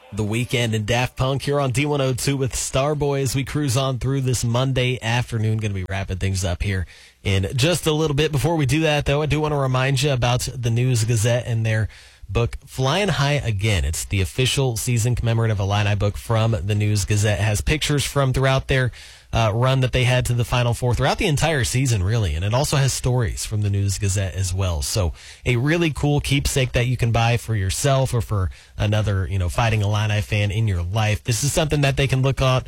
The Weeknd and Daft Punk here on D102 with Starboy as we cruise on through this Monday afternoon. Going to be wrapping things up here in just a little bit. Before we do that, though, I do want to remind you about the News Gazette and their book, Flying High Again. It's the official season commemorative Illini book from the News Gazette. It has pictures from throughout their run that they had to the Final Four throughout the entire season, really. And it also has stories from the News Gazette as well. So a really cool keepsake that you can buy for yourself or for another, Fighting Illini fan in your life. This is something that they can look at,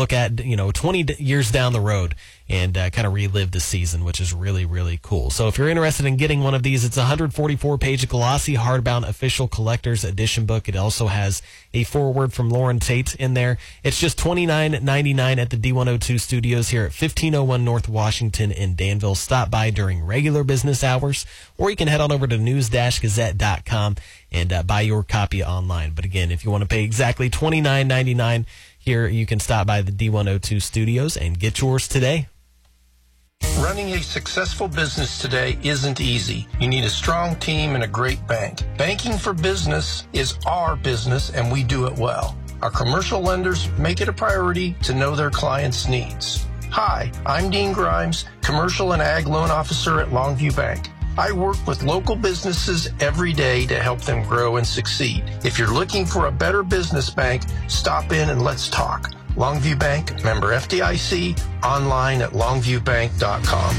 20 years down the road and kind of relive the season, which is really, really cool. So if you're interested in getting one of these, it's a 144-page glossy hardbound official collector's edition book. It also has a foreword from Lauren Tate in there. It's just $29.99 at the D102 studios here at 1501 North Washington in Danville. Stop by during regular business hours, or you can head on over to news-gazette.com and buy your copy online. But again, if you want to pay exactly $29.99 here, you can stop by the D102 studios and get yours today. Running a successful business today isn't easy. You need a strong team and a great bank. Banking for business is our business, and we do it well. Our commercial lenders make it a priority to know their clients' needs. Hi, I'm Dean Grimes, Commercial and Ag Loan Officer at Longview Bank. I work with local businesses every day to help them grow and succeed. If you're looking for a better business bank, stop in and let's talk. Longview Bank, member FDIC, online at longviewbank.com.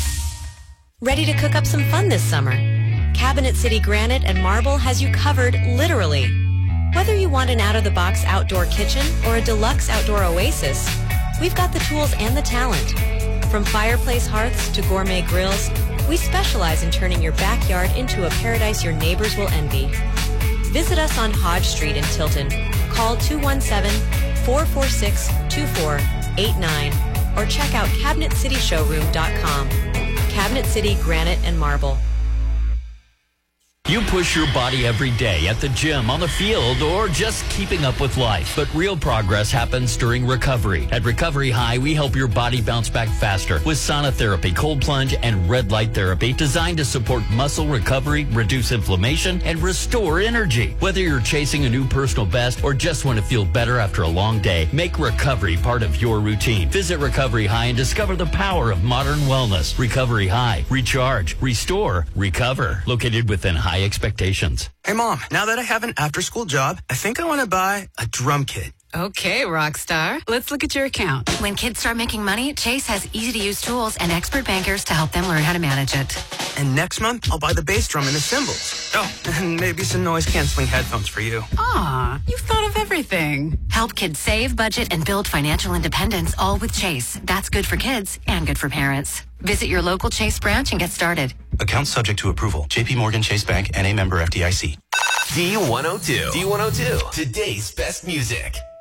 Ready to cook up some fun this summer? Cabinet City Granite and Marble has you covered literally. Whether you want an out-of-the-box outdoor kitchen or a deluxe outdoor oasis, we've got the tools and the talent. From fireplace hearths to gourmet grills, we specialize in turning your backyard into a paradise your neighbors will envy. Visit us on Hodge Street in Tilton. Call 217-446-2489 or check out CabinetCityShowroom.com. Cabinet City Granite and Marble. You push your body every day at the gym, on the field, or just keeping up with life. But real progress happens during recovery. At Recovery High, we help your body bounce back faster with sauna therapy, cold plunge, and red light therapy designed to support muscle recovery, reduce inflammation, and restore energy. Whether you're chasing a new personal best or just want to feel better after a long day, make recovery part of your routine. Visit Recovery High and discover the power of modern wellness. Recovery High. Recharge, restore, recover. Located within High Expectations. Hey, Mom, now that I have an after-school job, I think I want to buy a drum kit. Okay, rock star. Let's look at your account. When kids start making money, Chase has easy-to-use tools and expert bankers to help them learn how to manage it. And next month, I'll buy the bass drum and the cymbals. Oh, and maybe some noise-canceling headphones for you. Aw, you've thought of everything. Help kids save, budget, and build financial independence, all with Chase. That's good for kids and good for parents. Visit your local Chase branch and get started. Account subject to approval. JP Morgan Chase Bank, N.A. member FDIC. D102. D102. Today's best music.